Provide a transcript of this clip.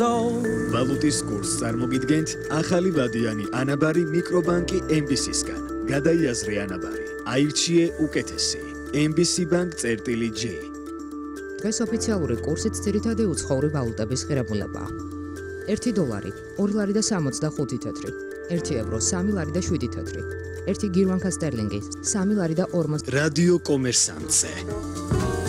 old. ვალუტის კურსს წარმოგიდგენთ ახალი ვადიანი ანაბარი მიკრობანკი MBC-სგან. გადაიაზრე ანაბარი. აირჩიე უკეთესი. MBC Bank-J. დღეს ოფიციალური კურსით ძირითადი უცხოური ვალუტების ღირებულებაა. 1 დოლარი 2 ლარი და 65 თეთრი, 1 ევრო 3 ლარი და 7 თეთრი, 1 გირვანკა სტერლინგი 3 ლარი და 40. რადიო კომერსანტზე.